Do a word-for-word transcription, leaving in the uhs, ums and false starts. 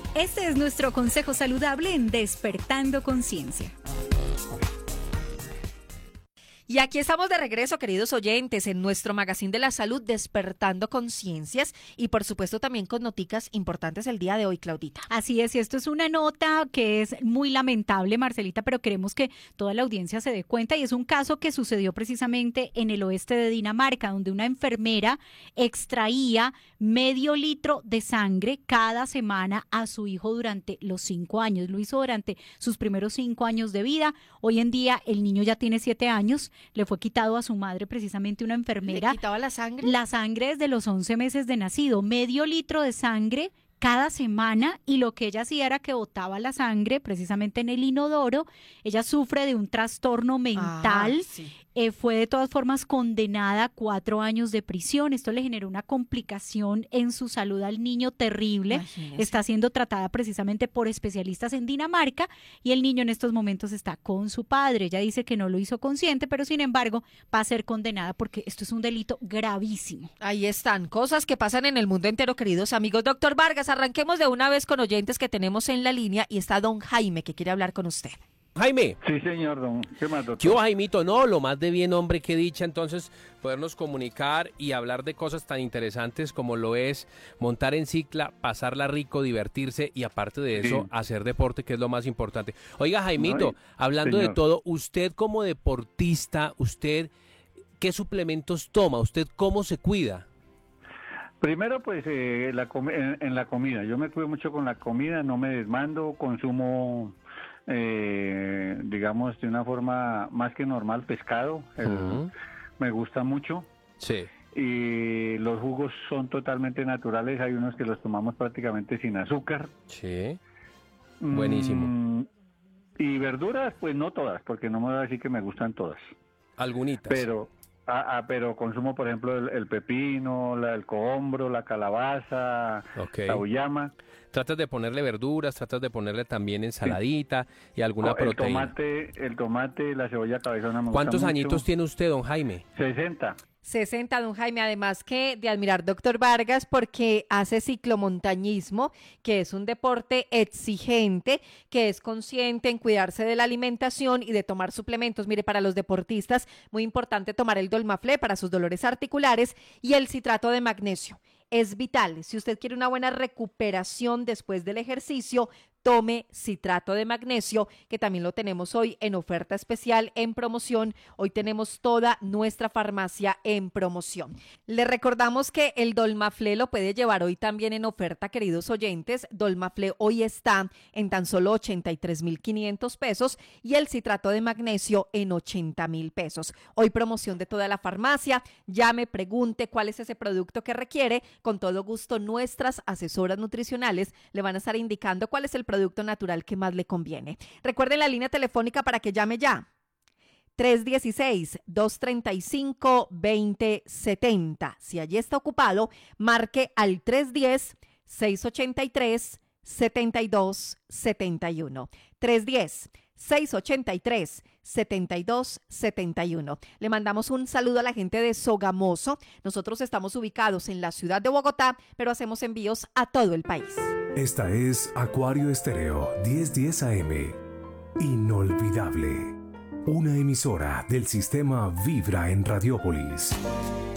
Este es nuestro consejo saludable en Despertando Conciencia. Y aquí estamos de regreso, queridos oyentes, en nuestro magazine de la salud, Despertando Conciencias, y por supuesto también con noticas importantes el día de hoy, Claudita. Así es, y esto es una nota que es muy lamentable, Marcelita, pero queremos que toda la audiencia se dé cuenta, y es un caso que sucedió precisamente en el oeste de Dinamarca, donde una enfermera extraía medio litro de sangre cada semana a su hijo durante los cinco años. Lo hizo durante sus primeros cinco años de vida. Hoy en día el niño ya tiene siete años. Le fue quitado a su madre precisamente una enfermera. ¿Le quitaba la sangre? La sangre desde los once meses de nacido, medio litro de sangre cada semana, y lo que ella hacía era que botaba la sangre precisamente en el inodoro. Ella sufre de un trastorno mental, ah, sí. eh, fue de todas formas condenada a cuatro años de prisión. Esto le generó una complicación en su salud al niño terrible. Imagínese. Está siendo tratada precisamente por especialistas en Dinamarca, y el niño en estos momentos está con su padre. Ella dice que no lo hizo consciente, pero sin embargo va a ser condenada porque esto es un delito gravísimo. Ahí están, cosas que pasan en el mundo entero, queridos amigos. Doctor Vargas, arranquemos de una vez con oyentes que tenemos en la línea, y está don Jaime, que quiere hablar con usted. Jaime. Sí, señor, don. ¿Qué más, doctor? ¿Qué hubo, Jaimito? No, lo más de bien, hombre, qué dicha, entonces, podernos comunicar y hablar de cosas tan interesantes como lo es montar en cicla, pasarla rico, divertirse y aparte de eso, Sí. hacer deporte, que es lo más importante. Oiga, Jaimito, Ay, hablando señor. de todo, usted como deportista, usted, ¿qué suplementos toma? ¿Usted cómo se cuida? Primero, pues, eh, la comi- en, en la comida. Yo me cuido mucho con la comida, no me desmando, consumo, eh, digamos, de una forma más que normal, pescado. El- Ujú. Me gusta mucho. Sí. Y los jugos son totalmente naturales. Hay unos que los tomamos prácticamente sin azúcar. Sí. Buenísimo. Mm, y verduras, pues no todas, porque no me voy a decir que me gustan todas. Algunitas. Pero... Ah, ah, pero consumo, por ejemplo, el, el pepino, la, el cohombro, la calabaza, Ok. la uyama, Tratas de ponerle verduras, tratas de ponerle también ensaladita y alguna el proteína. tomate, el tomate, la cebolla cabezona me ¿Cuántos gusta añitos mucho. tiene usted, don Jaime? sesenta. sesenta, don Jaime, además que de admirar doctor Vargas porque hace ciclomontañismo, que es un deporte exigente, que es consciente en cuidarse de la alimentación y de tomar suplementos. Mire, para los deportistas, muy importante tomar el Dolmaflé para sus dolores articulares y el citrato de magnesio. Es vital. Si usted quiere una buena recuperación después del ejercicio, tome citrato de magnesio, que también lo tenemos hoy en oferta especial, en promoción. Hoy tenemos toda nuestra farmacia en promoción. Le recordamos que el Dolmaflé lo puede llevar hoy también en oferta, queridos oyentes. Dolmaflé hoy está en tan solo ochenta y tres mil quinientos pesos y el citrato de magnesio en ochenta mil pesos. Hoy promoción de toda la farmacia. Llame, pregunte cuál es ese producto que requiere. Con todo gusto, nuestras asesoras nutricionales le van a estar indicando cuál es el producto natural que más le conviene. Recuerden la línea telefónica para que llame ya. tres uno seis, dos tres cinco, dos cero siete cero. Si allí está ocupado, marque al tres uno cero, seis ocho tres, siete dos siete uno. tres uno cero, seis ocho tres, siete dos siete uno. Le mandamos un saludo a la gente de Sogamoso. Nosotros estamos ubicados en la ciudad de Bogotá, pero hacemos envíos a todo el país. Esta es Acuario Estéreo diez diez A M. Inolvidable. Una emisora del sistema Vibra en Radiópolis.